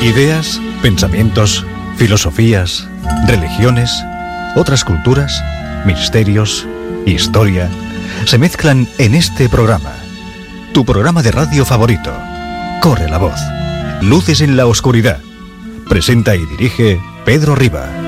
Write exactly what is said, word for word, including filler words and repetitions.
Ideas, pensamientos, filosofías, religiones, otras culturas, misterios, historia, se mezclan en este programa. Tu programa de radio favorito. Corre la voz. Luces en la oscuridad. Presenta y dirige Pedro Riba.